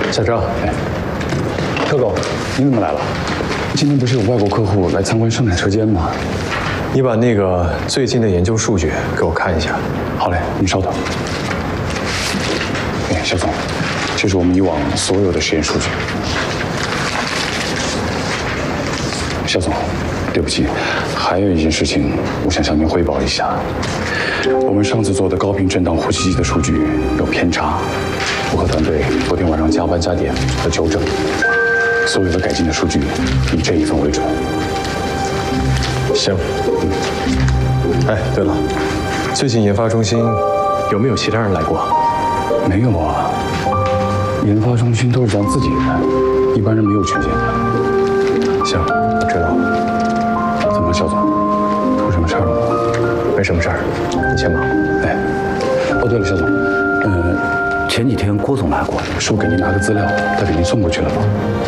小赵，哎，特狗，你怎么来了？今天不是有外国客户来参观生产车间吗？你把那个最近的研究数据给我看一下。好嘞，你稍等。哎，肖总，这是我们以往所有的实验数据。肖总，对不起，还有一件事情，我想向您汇报一下。我们上次做的高频震荡呼吸机的数据有偏差，我和团队昨天晚上加班加点和纠正，所有的改进的数据以这一份为准。行。哎，对了，最近研发中心有没有其他人来过？没有啊，研发中心都是咱自己人，一般人没有权限的。行，我知道了。怎么，肖总，出什么事儿了吗？没什么事儿，你先忙。哎，哦对了，肖总，前几天郭总来过，说给您拿个资料，他给您送过去了吗？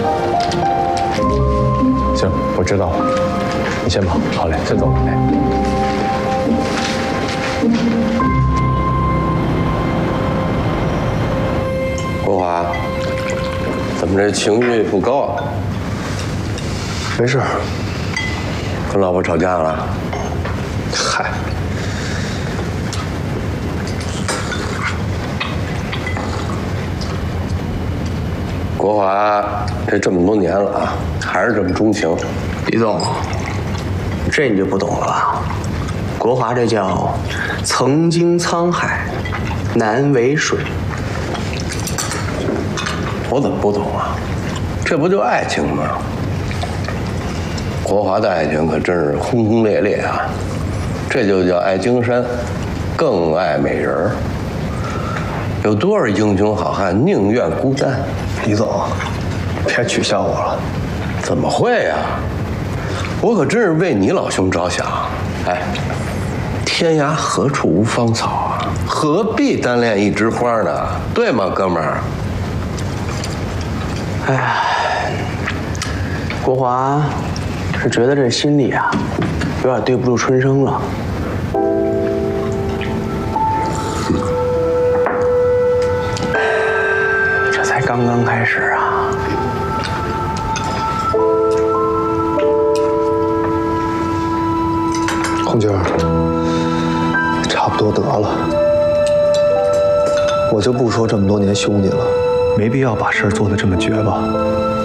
行，我知道了，你先忙。好嘞，先走。哎。 国华，怎么这情绪不高啊？ 没事。 跟老婆吵架了？ 嗨， 国华这么多年了啊，还是这么钟情。 李总，这你就不懂了吧？国华这叫曾经沧海，难为水。 我怎么不懂啊？这不就爱情吗？国华的爱情可真是轰轰烈烈啊！这就叫爱江山，更爱美人儿。有多少英雄好汉宁愿孤单？ 李总，别取笑我了。 怎么会呀？我可真是为你老兄着想。哎，天涯何处无芳草啊？何必单恋一枝花呢？对吗，哥们儿？ 哎呀，国华是觉得这心里啊，有点对不住春生了。这才刚刚开始啊！ 红军儿，差不多得了，我就不说这么多年兄弟了，没必要把事儿做得这么绝吧。